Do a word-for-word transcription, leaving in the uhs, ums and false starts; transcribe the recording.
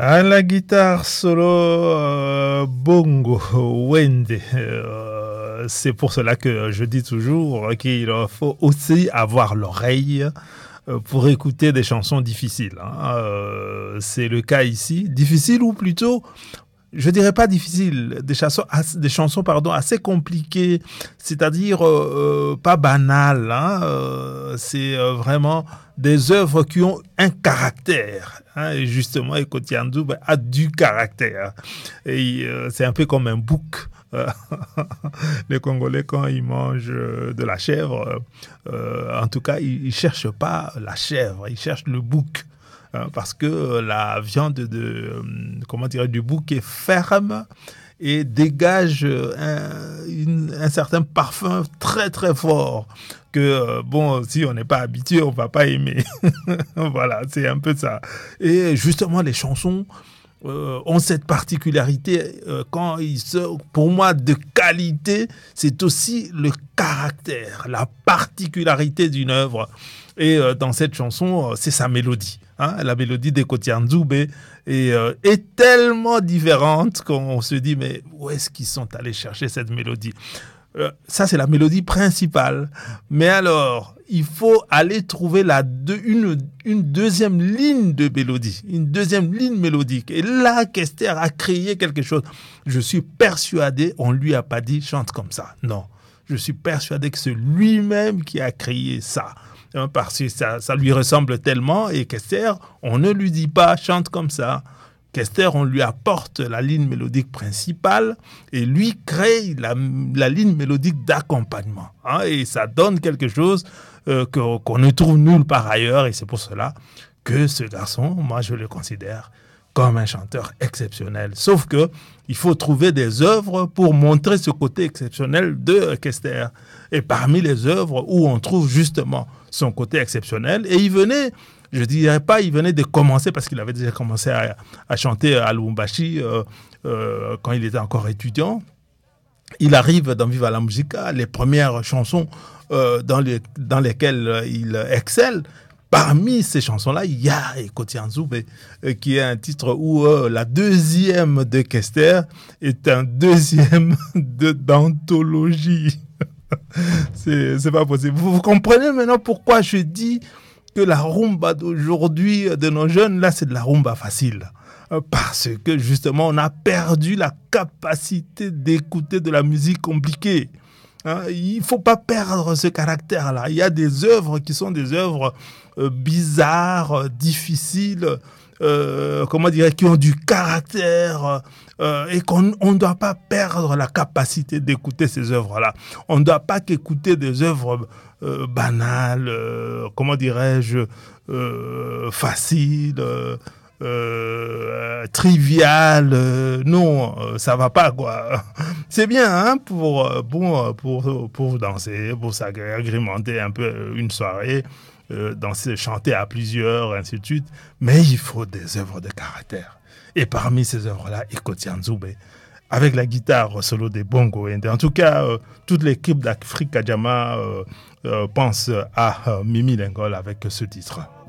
À la guitare solo, euh, bongo, wende. Euh, c'est pour cela que je dis toujours qu'il faut aussi avoir l'oreille euh, pour écouter des chansons difficiles. Hein. Euh, c'est le cas ici. Difficile ou plutôt, je dirais pas difficile, des chansons, des chansons pardon, assez compliquées, c'est-à-dire euh, pas banales. Hein, euh, c'est euh, vraiment des œuvres qui ont un caractère. Hein, et justement, Ekoti Anzou ben, a du caractère. Et euh, c'est un peu comme un bouc. Les Congolais, quand ils mangent de la chèvre, euh, en tout cas, ils ne cherchent pas la chèvre, ils cherchent le bouc. Parce que la viande de, comment dire, du bouc est ferme et dégage un, une, un certain parfum très très fort que, bon, si on n'est pas habitué, on ne va pas aimer. Voilà, c'est un peu ça. Et justement, les chansons euh, ont cette particularité, euh, quand ils sont, pour moi, de qualité, c'est aussi le caractère, la particularité d'une œuvre. Et euh, dans cette chanson, c'est sa mélodie. Hein, la mélodie d'Ekoti Anzou est, euh, est tellement différente qu'on se dit, mais où est-ce qu'ils sont allés chercher cette mélodie ? euh, Ça, c'est la mélodie principale. Mais alors, il faut aller trouver la deux, une, une deuxième ligne de mélodie, une deuxième ligne mélodique. Et là, Kester a créé quelque chose. Je suis persuadé, on ne lui a pas dit « chante comme ça ». Non, je suis persuadé que c'est lui-même qui a créé ça. Parce que ça, ça lui ressemble tellement, et Kester, on ne lui dit pas chante comme ça. Kester, on lui apporte la ligne mélodique principale et lui crée la, la ligne mélodique d'accompagnement. Hein, et ça donne quelque chose euh, que, qu'on ne trouve nulle part ailleurs, et c'est pour cela que ce garçon, moi je le considère comme un chanteur exceptionnel. Sauf que il faut trouver des œuvres pour montrer ce côté exceptionnel de Kester. Et parmi les œuvres où on trouve justement son côté exceptionnel, et il venait, je ne dirais pas, il venait de commencer, parce qu'il avait déjà commencé à, à chanter à Lubumbashi euh, euh, quand il était encore étudiant. Il arrive dans Viva la Musica, les premières chansons euh, dans, les, dans lesquelles il excelle. Parmi ces chansons-là, il y a Ekoti Anzou, euh, qui est un titre où euh, la deuxième de Kester est un deuxième de, d'anthologie. c'est, c'est pas possible. Vous, vous comprenez maintenant pourquoi je dis que la rumba d'aujourd'hui, de nos jeunes, là, c'est de la rumba facile. Parce que justement, on a perdu la capacité d'écouter de la musique compliquée. Hein, il ne faut pas perdre ce caractère-là. Il y a des œuvres qui sont des œuvres euh, bizarres, difficiles, euh, comment dire, qui ont du caractère, euh, et qu'on ne doit pas perdre la capacité d'écouter ces œuvres-là. On ne doit pas qu'écouter des œuvres euh, banales, euh, comment dirais-je, euh, faciles, euh, Euh, trivial, euh, non, euh, ça va pas quoi. C'est bien hein, pour pour pour pour danser, pour s'agrémenter un peu une soirée, euh, danser, chanter à plusieurs, ainsi de suite. Mais il faut des œuvres de caractère. Et parmi ces œuvres-là, Ekoti Anzou, avec la guitare solo des bongos. En tout cas, euh, toute l'équipe d'Afrika Jama euh, euh, pense à euh, Mimi Lengol avec ce titre.